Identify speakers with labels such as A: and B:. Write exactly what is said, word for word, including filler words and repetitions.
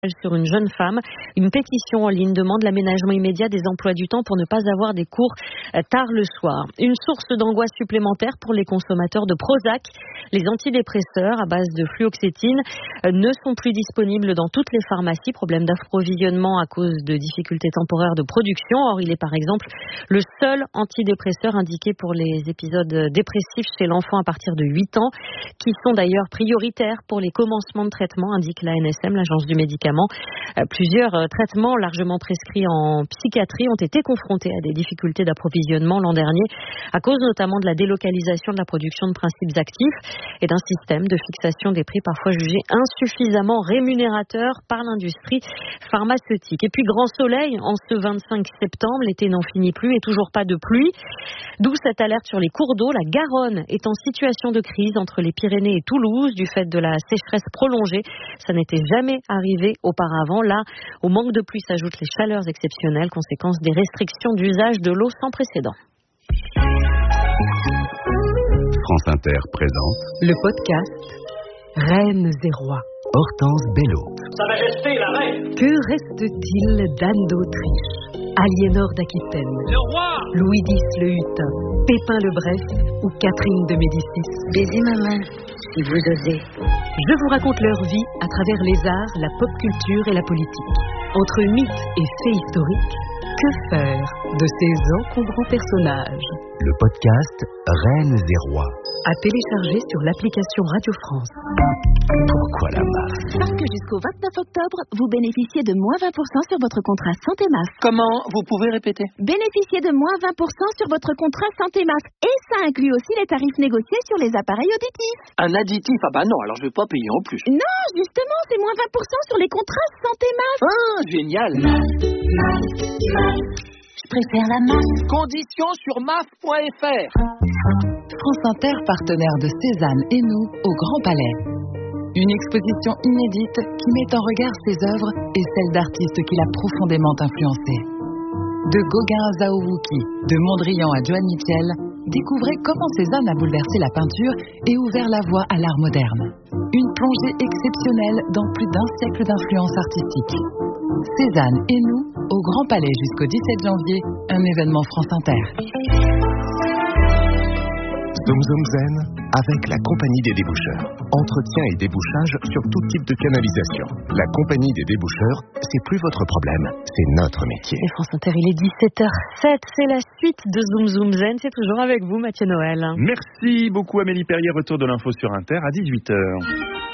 A: sur une jeune femme. Une pétition en ligne demande l'aménagement immédiat des emplois du temps pour ne pas avoir des cours tard le soir. Une source d'angoisse supplémentaire pour les consommateurs de Prozac. Les antidépresseurs à base de fluoxétine ne sont plus disponibles dans toutes les pharmacies. Problème d'approvisionnement à cause de difficultés temporaires de production. Or, il est par exemple le seul antidépresseur indiqué pour les épisodes dépressifs chez l'enfant à partir de huit ans, qui sont d'ailleurs prioritaires pour les commencements de traitement, indique l'A N S M, l'Agence du médicament. Plusieurs traitements largement prescrits en psychiatrie ont été confrontés à des difficultés d'approvisionnement l'an dernier, à cause notamment de la délocalisation de la production de principes actifs et d'un système de fixation des prix parfois jugé insuffisamment rémunérateur par l'industrie pharmaceutique. Et puis grand soleil en ce vingt-cinq septembre, l'été n'en finit plus et toujours pas de pluie. D'où cette alerte sur les cours d'eau. La Garonne est en situation de crise entre les Pyrénées et Toulouse du fait de la sécheresse prolongée. Ça n'était jamais arrivé auparavant. Là, au manque de pluie s'ajoutent les chaleurs exceptionnelles, conséquence des restrictions d'usage de l'eau sans précédent.
B: France Inter présente
C: le podcast Reines et Rois.
B: Hortense Bello.
D: Sa Majesté la Reine.
C: Que reste-t-il d'Anne d'Autriche, Aliénor d'Aquitaine,
D: Le roi.
C: Louis X le Hutin, Pépin le Bref ou Catherine de Médicis?
E: Baisez ma main, si vous osez.
C: Je vous raconte leur vie à travers les arts, la pop culture et la politique. Entre mythes et faits historiques, que faire de ces encombrants personnages?
B: Le podcast Reines et Rois.
C: À télécharger sur l'application Radio France.
B: Pourquoi la M A F?
F: Parce que jusqu'au vingt-neuf octobre, vous bénéficiez de moins vingt pour cent sur votre contrat Santé M A F.
D: Comment? Vous pouvez répéter?
F: Bénéficiez de moins vingt pour cent sur votre contrat Santé M A F. Et ça inclut aussi les tarifs négociés sur les appareils auditifs.
D: Un additif? Ah bah non, alors je vais pas payer en plus.
F: Non, justement, c'est moins vingt pour cent sur les contrats Santé M A F.
D: Ah, génial.
E: M A F, M A F, M A F. Je préfère la M A F.
D: Conditions sur M A F point F R.
C: France Inter, partenaire de Cézanne et nous au Grand Palais. Une exposition inédite qui met en regard ses œuvres et celles d'artistes qui l'a profondément influencé. De Gauguin à Zhao Wuqi, de Mondrian à Joan Mitchell, découvrez comment Cézanne a bouleversé la peinture et ouvert la voie à l'art moderne. Une plongée exceptionnelle dans plus d'un siècle d'influence artistique. Cézanne et nous, au Grand Palais jusqu'au dix-sept janvier, un événement France Inter.
B: Zoom Zoom Zen avec la Compagnie des Déboucheurs. Entretien et débouchage sur tout type de canalisation. La Compagnie des Déboucheurs, c'est plus votre problème, c'est notre métier.
A: Et France Inter, il est dix-sept heures sept, c'est la suite de Zoom Zoom Zen. C'est toujours avec vous, Mathieu Noël.
G: Merci beaucoup Amélie Perrier, retour de l'info sur Inter à dix-huit heures.